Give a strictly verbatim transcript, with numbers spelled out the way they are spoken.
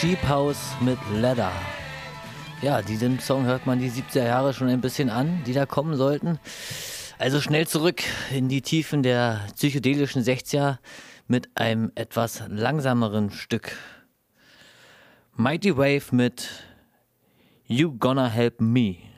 Cheap House mit Leather. Ja, diesen Song hört man die siebziger Jahre schon ein bisschen an, die da kommen sollten. Also schnell zurück in die Tiefen der psychedelischen sechziger mit einem etwas langsameren Stück. Mighty Wave mit You Gonna Help Me.